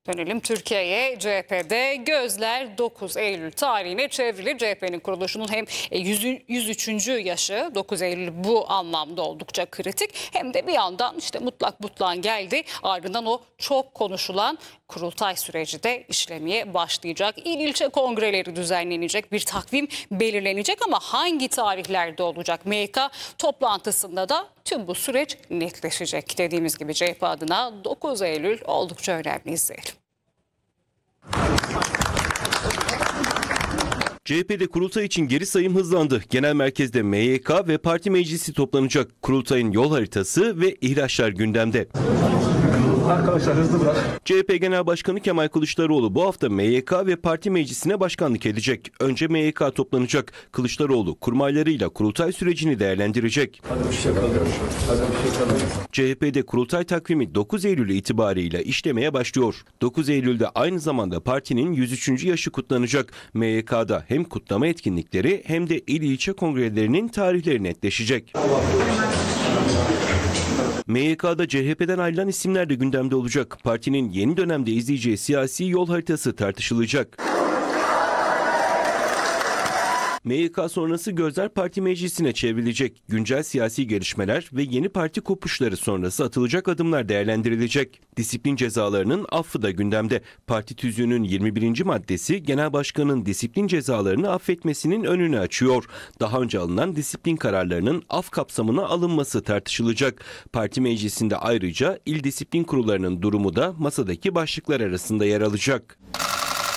Dönelim Türkiye'ye. CHP'de gözler 9 Eylül tarihine çevrilir. CHP'nin kuruluşunun hem 103. yaşı 9 Eylül bu anlamda oldukça kritik. Hem de bir yandan işte mutlak butlan geldi. Ardından o çok konuşulan kurultay süreci de işlemeye başlayacak. İl ilçe kongreleri düzenlenecek. Bir takvim belirlenecek ama hangi tarihlerde olacak? MYK toplantısında da tüm bu süreç netleşecek. Dediğimiz gibi CHP adına 9 Eylül oldukça önemli, izleyelim. CHP'de kurultay için geri sayım hızlandı. Genel merkezde MYK ve parti meclisi toplanacak. Kurultayın yol haritası ve ihraçlar gündemde. Arkadaşlar hızlı bırak. CHP Genel Başkanı Kemal Kılıçdaroğlu bu hafta MYK ve parti meclisine başkanlık edecek. Önce MYK toplanacak. Kılıçdaroğlu kurmaylarıyla kurultay sürecini değerlendirecek. CHP'de kurultay takvimi 9 Eylül itibariyle işlemeye başlıyor. 9 Eylül'de aynı zamanda partinin 103. yaşı kutlanacak. MYK'da hem kutlama etkinlikleri hem de il ilçe kongrelerinin tarihleri netleşecek. MYK'da CHP'den ayrılan isimler de gündemde olacak. Partinin yeni dönemde izleyeceği siyasi yol haritası tartışılacak. MYK sonrası gözler parti meclisine çevrilecek. Güncel siyasi gelişmeler ve yeni parti kopuşları sonrası atılacak adımlar değerlendirilecek. Disiplin cezalarının affı da gündemde. Parti tüzüğünün 21. maddesi genel başkanın disiplin cezalarını affetmesinin önünü açıyor. Daha önce alınan disiplin kararlarının af kapsamına alınması tartışılacak. Parti meclisinde ayrıca il disiplin kurullarının durumu da masadaki başlıklar arasında yer alacak.